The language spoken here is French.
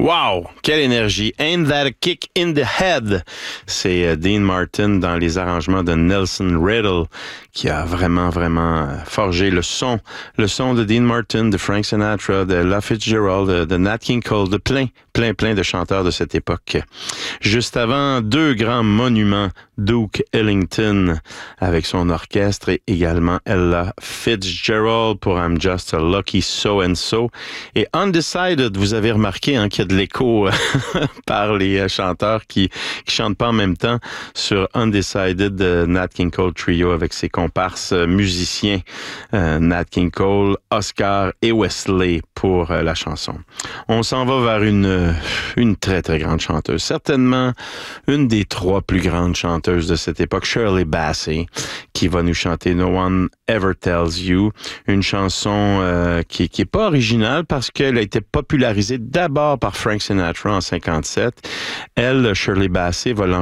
Wow! Quelle énergie! Ain't that a kick in the head? C'est Dean Martin dans les arrangements de Nelson Riddle qui a vraiment forgé le son de Dean Martin, de Frank Sinatra, de Ella Fitzgerald, de Nat King Cole, de plein de chanteurs de cette époque. Juste avant, deux grands monuments, Duke Ellington avec son orchestre et également Ella Fitzgerald pour I'm Just a Lucky So-and-So. Et Undecided, vous avez remarqué qu'il y a de l'écho par les chanteurs qui chantent pas en même temps sur Undecided de Nat King Cole Trio avec ses comparses musiciens Nat King Cole, Oscar et Wesley pour la chanson. On s'en va vers une très grande chanteuse, certainement une des trois plus grandes chanteuses de cette époque, Shirley Bassey, qui va nous chanter No One Ever Tells You, une chanson qui est pas originale parce qu'elle a été popularisée d'abord par Frank Sinatra en 57. Elle, Shirley Bassey, va